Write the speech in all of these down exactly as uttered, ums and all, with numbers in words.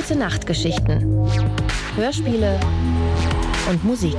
Gute Nachtgeschichten. Hörspiele und Musik.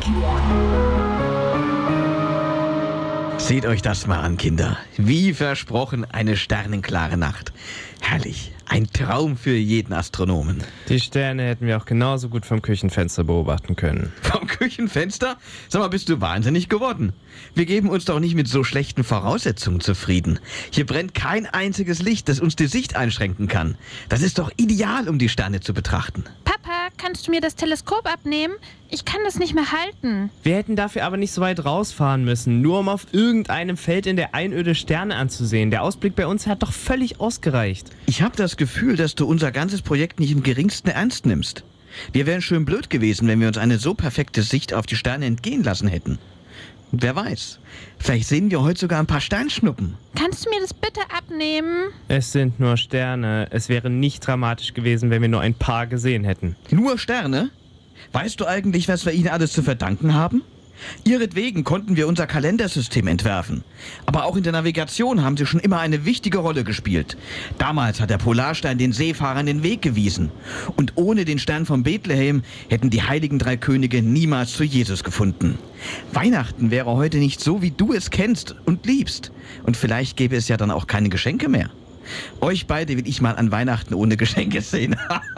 Seht euch das mal an, Kinder. Wie versprochen, eine sternenklare Nacht. Herrlich. Ein Traum für jeden Astronomen. Die Sterne hätten wir auch genauso gut vom Küchenfenster beobachten können. Vom Küchenfenster? Sag mal, bist du wahnsinnig geworden? Wir geben uns doch nicht mit so schlechten Voraussetzungen zufrieden. Hier brennt kein einziges Licht, das uns die Sicht einschränken kann. Das ist doch ideal, um die Sterne zu betrachten. Papa, kannst du mir das Teleskop abnehmen? Ich kann das nicht mehr halten. Wir hätten dafür aber nicht so weit rausfahren müssen, nur um auf irgendeinem Feld in der Einöde Sterne anzusehen. Der Ausblick bei uns hat doch völlig ausgereicht. Ich habe das Gefühl, dass du unser ganzes Projekt nicht im geringsten ernst nimmst. Wir wären schön blöd gewesen, wenn wir uns eine so perfekte Sicht auf die Sterne entgehen lassen hätten. Und wer weiß, vielleicht sehen wir heute sogar ein paar Sternschnuppen. Kannst du mir das bitte abnehmen? Es sind nur Sterne. Es wäre nicht dramatisch gewesen, wenn wir nur ein paar gesehen hätten. Nur Sterne? Weißt du eigentlich, was wir ihnen alles zu verdanken haben? Ihretwegen konnten wir unser Kalendersystem entwerfen. Aber auch in der Navigation haben sie schon immer eine wichtige Rolle gespielt. Damals hat der Polarstern den Seefahrern den Weg gewiesen. Und ohne den Stern von Bethlehem hätten die heiligen drei Könige niemals zu Jesus gefunden. Weihnachten wäre heute nicht so, wie du es kennst und liebst. Und vielleicht gäbe es ja dann auch keine Geschenke mehr. Euch beide will ich mal an Weihnachten ohne Geschenke sehen.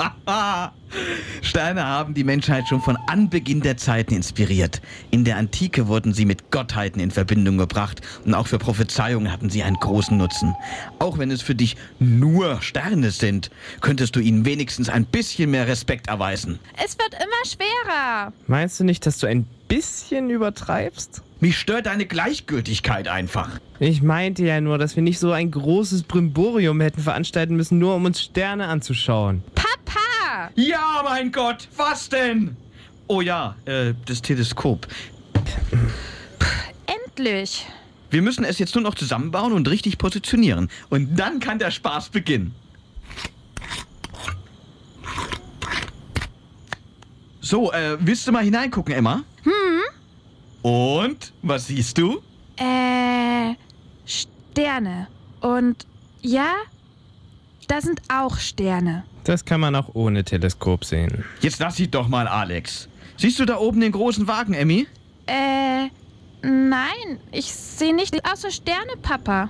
Sterne haben die Menschheit schon von Anbeginn der Zeiten inspiriert. In der Antike wurden sie mit Gottheiten in Verbindung gebracht und auch für Prophezeiungen hatten sie einen großen Nutzen. Auch wenn es für dich nur Sterne sind, könntest du ihnen wenigstens ein bisschen mehr Respekt erweisen. Es wird immer schwerer. Meinst du nicht, dass du ein bisschen übertreibst? Mich stört deine Gleichgültigkeit einfach. Ich meinte ja nur, dass wir nicht so ein großes Brimborium hätten veranstalten müssen, nur um uns Sterne anzuschauen. Papa! Ja, mein Gott, was denn? Oh ja, äh, das Teleskop. Endlich. Wir müssen es jetzt nur noch zusammenbauen und richtig positionieren. Und dann kann der Spaß beginnen. So, äh, willst du mal hineingucken, Emma? Hm? Und? Was siehst du? Äh, Sterne. Und ja, da sind auch Sterne. Das kann man auch ohne Teleskop sehen. Jetzt lass sie doch mal, Alex. Siehst du da oben den großen Wagen, Emmy? Äh, nein, ich sehe nicht außer Sterne, Papa.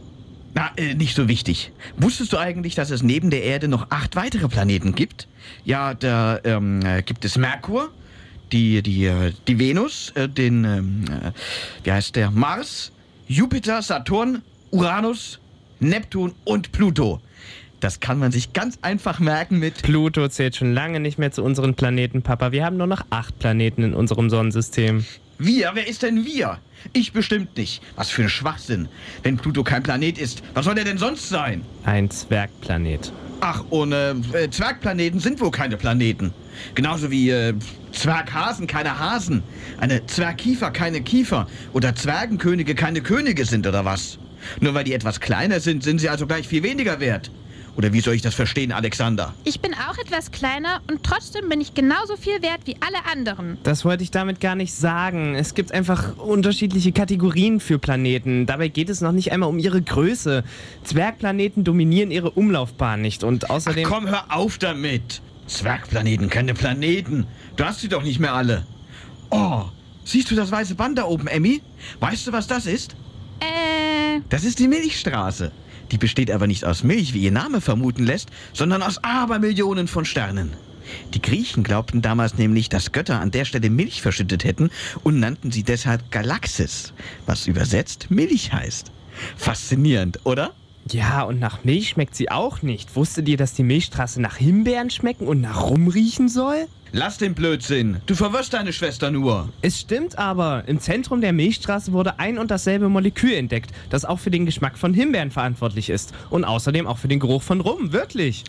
Na, äh, nicht so wichtig. Wusstest du eigentlich, dass es neben der Erde noch acht weitere Planeten gibt? Ja, da ähm, äh, gibt es Merkur, die, die, äh, die Venus, äh, den, ähm, äh, wie heißt der, Mars, Jupiter, Saturn, Uranus, Neptun und Pluto. Das kann man sich ganz einfach merken mit... Pluto zählt schon lange nicht mehr zu unseren Planeten, Papa. Wir haben nur noch acht Planeten in unserem Sonnensystem. Wir? Wer ist denn wir? Ich bestimmt nicht. Was für ein Schwachsinn. Wenn Pluto kein Planet ist, was soll der denn sonst sein? Ein Zwergplanet. Ach, ohne äh, Zwergplaneten sind wohl keine Planeten. Genauso wie äh, Zwerghasen keine Hasen. Eine Zwergkiefer keine Kiefer. Oder Zwergenkönige keine Könige sind, oder was? Nur weil die etwas kleiner sind, sind sie also gleich viel weniger wert. Oder wie soll ich das verstehen, Alexander? Ich bin auch etwas kleiner und trotzdem bin ich genauso viel wert wie alle anderen. Das wollte ich damit gar nicht sagen. Es gibt einfach unterschiedliche Kategorien für Planeten. Dabei geht es noch nicht einmal um ihre Größe. Zwergplaneten dominieren ihre Umlaufbahn nicht und außerdem... Ach komm, hör auf damit! Zwergplaneten, keine Planeten. Du hast sie doch nicht mehr alle. Oh, siehst du das weiße Band da oben, Emmy? Weißt du, was das ist? Äh... Das ist die Milchstraße. Die besteht aber nicht aus Milch, wie ihr Name vermuten lässt, sondern aus Abermillionen von Sternen. Die Griechen glaubten damals nämlich, dass Götter an der Stelle Milch verschüttet hätten und nannten sie deshalb Galaxis, was übersetzt Milch heißt. Faszinierend, oder? Ja, und nach Milch schmeckt sie auch nicht. Wusstet ihr, dass die Milchstraße nach Himbeeren schmecken und nach Rum riechen soll? Lass den Blödsinn. Du verwirrst deine Schwester nur. Es stimmt aber. Im Zentrum der Milchstraße wurde ein und dasselbe Molekül entdeckt, das auch für den Geschmack von Himbeeren verantwortlich ist. Und außerdem auch für den Geruch von Rum. Wirklich.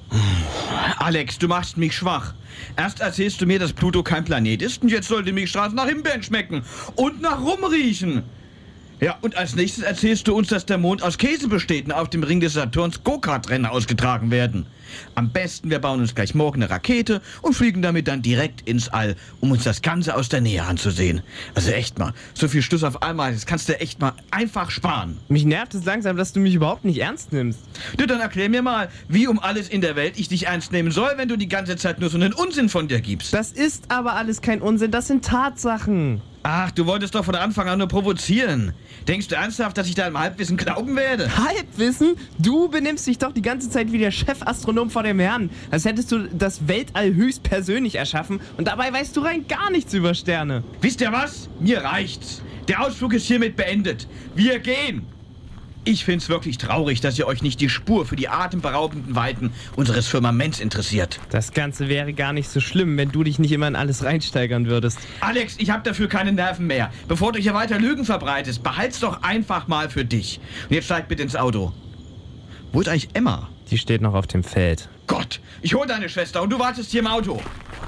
Alex, du machst mich schwach. Erst erzählst du mir, dass Pluto kein Planet ist und jetzt soll die Milchstraße nach Himbeeren schmecken und nach Rum riechen. Ja, und als nächstes erzählst du uns, dass der Mond aus Käse besteht und auf dem Ring des Saturns Go-Kart-Rennen ausgetragen werden. Am besten, wir bauen uns gleich morgen eine Rakete und fliegen damit dann direkt ins All, um uns das Ganze aus der Nähe anzusehen. Also echt mal, so viel Schluss auf einmal, das kannst du echt mal einfach sparen. Mich nervt es langsam, dass du mich überhaupt nicht ernst nimmst. Du, dann erklär mir mal, wie um alles in der Welt ich dich ernst nehmen soll, wenn du die ganze Zeit nur so einen Unsinn von dir gibst. Das ist aber alles kein Unsinn, das sind Tatsachen. Ach, du wolltest doch von Anfang an nur provozieren. Denkst du ernsthaft, dass ich deinem Halbwissen glauben werde? Halbwissen? Du benimmst dich doch die ganze Zeit wie der Chefastronom vor dem Herrn. Als hättest du das Weltall höchstpersönlich erschaffen und dabei weißt du rein gar nichts über Sterne. Wisst ihr was? Mir reicht's. Der Ausflug ist hiermit beendet. Wir gehen. Ich find's wirklich traurig, dass ihr euch nicht die Spur für die atemberaubenden Weiten unseres Firmaments interessiert. Das Ganze wäre gar nicht so schlimm, wenn du dich nicht immer in alles reinsteigern würdest. Alex, ich hab dafür keine Nerven mehr. Bevor du hier weiter Lügen verbreitest, behalt's doch einfach mal für dich. Und jetzt steig bitte ins Auto. Wo ist eigentlich Emma? Die steht noch auf dem Feld. Gott, ich hol deine Schwester und du wartest hier im Auto.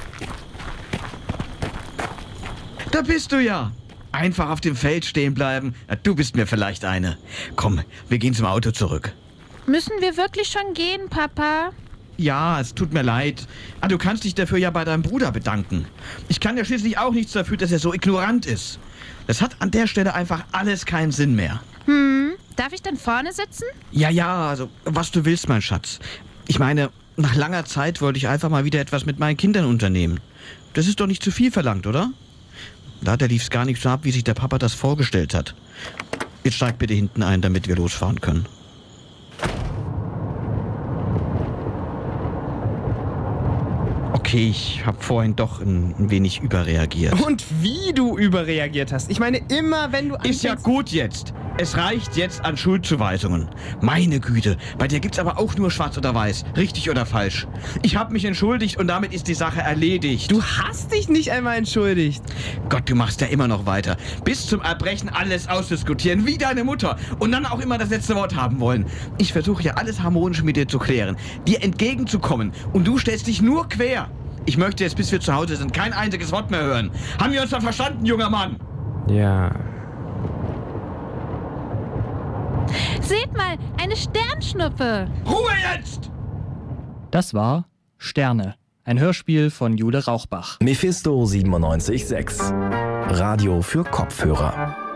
Da bist du ja. Einfach auf dem Feld stehen bleiben. Na, du bist mir vielleicht eine. Komm, wir gehen zum Auto zurück. Müssen wir wirklich schon gehen, Papa? Ja, es tut mir leid. Ah, du kannst dich dafür ja bei deinem Bruder bedanken. Ich kann ja schließlich auch nichts dafür, dass er so ignorant ist. Das hat an der Stelle einfach alles keinen Sinn mehr. Hm, darf ich dann vorne sitzen? Ja, ja, also was du willst, mein Schatz. Ich meine, nach langer Zeit wollte ich einfach mal wieder etwas mit meinen Kindern unternehmen. Das ist doch nicht zu viel verlangt, oder? Leider lief es gar nicht so ab, wie sich der Papa das vorgestellt hat. Jetzt steig bitte hinten ein, damit wir losfahren können. Okay, ich habe vorhin doch ein, ein wenig überreagiert. Und wie du überreagiert hast. Ich meine, immer wenn du Ist ja anfängst- gut jetzt. Es reicht jetzt an Schuldzuweisungen. Meine Güte, bei dir gibt's aber auch nur schwarz oder weiß, richtig oder falsch. Ich habe mich entschuldigt und damit ist die Sache erledigt. Du hast dich nicht einmal entschuldigt. Gott, du machst ja immer noch weiter. Bis zum Erbrechen alles ausdiskutieren, wie deine Mutter. Und dann auch immer das letzte Wort haben wollen. Ich versuche ja alles harmonisch mit dir zu klären, dir entgegenzukommen. Und du stellst dich nur quer. Ich möchte jetzt, bis wir zu Hause sind, kein einziges Wort mehr hören. Haben wir uns da verstanden, junger Mann? Ja. Seht mal, eine Sternschnuppe. Ruhe jetzt! Das war Sterne, ein Hörspiel von Jule Rauchbach. Mephisto siebenundneunzig Komma sechs. Radio für Kopfhörer.